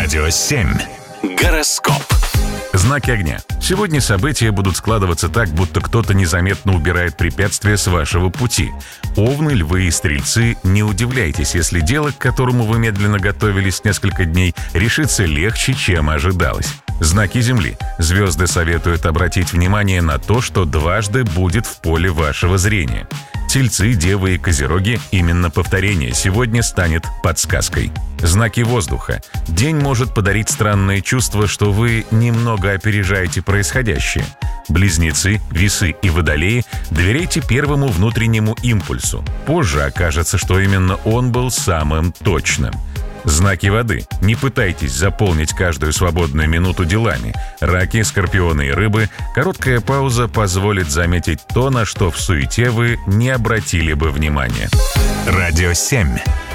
Радио 7. Гороскоп. Знаки огня. Сегодня события будут складываться так, будто кто-то незаметно убирает препятствия с вашего пути. Овны, львы и стрельцы, не удивляйтесь, если дело, к которому вы медленно готовились несколько дней, решится легче, чем ожидалось. Знаки Земли. Звезды советуют обратить внимание на то, что дважды будет в поле вашего зрения. Тельцы, девы и козероги, именно повторение сегодня станет подсказкой. Знаки воздуха. День может подарить странное чувство, что вы немного опережаете происходящее. Близнецы, весы и водолеи, доверяйте первому внутреннему импульсу. Позже окажется, что именно он был самым точным. Знаки воды. Не пытайтесь заполнить каждую свободную минуту делами. Раки, скорпионы и рыбы, короткая пауза позволит заметить то, на что в суете вы не обратили бы внимания. Радио 7.